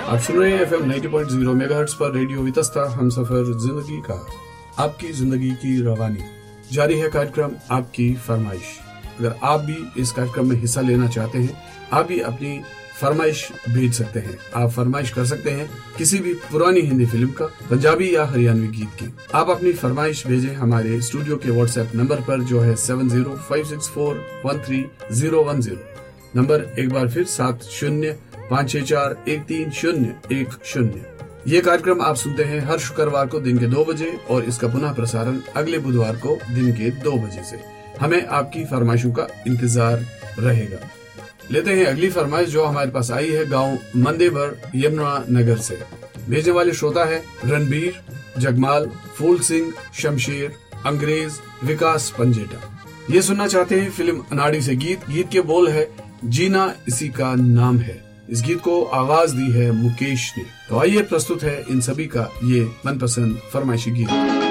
आप सुन रहे हैं FM 90.0 मेगाहर्ट्ज पर रेडियो वितस्ता हम सफर जिंदगी का। आपकी जिंदगी की रवानी जारी है कार्यक्रम आपकी फरमाइश। अगर आप भी इस कार्यक्रम में हिस्सा लेना चाहते हैं, आप भी अपनी फरमाइश भेज सकते हैं। आप फरमाइश कर सकते हैं किसी भी पुरानी हिंदी फिल्म का, पंजाबी या हरियाणवी गीत की। आप अपनी फरमाइश भेजें हमारे स्टूडियो के व्हाट्सएप नंबर पर जो है 7056413010। नंबर एक बार फिर 7056413010। ये कार्यक्रम आप सुनते हैं हर शुक्रवार को दिन के 2 बजे और इसका पुनः प्रसारण अगले बुधवार को दिन के 2 बजे से। हमें आपकी फरमाइशों का इंतजार रहेगा। लेते हैं अगली फरमाइश जो हमारे पास आई है गांव मंदेबर यमुना नगर से। भेजने वाले श्रोता है रणबीर, जगमाल, फूल सिंह, शमशेर, अंग्रेज, विकास पंजेटा। ये सुनना चाहते हैं फिल्म अनाड़ी से गीत के बोल है जीना इसी का नाम है। इस गीत को आवाज दी है मुकेश ने। तो आइए प्रस्तुत है इन सभी का ये मनपसंद फरमाइशी गीत।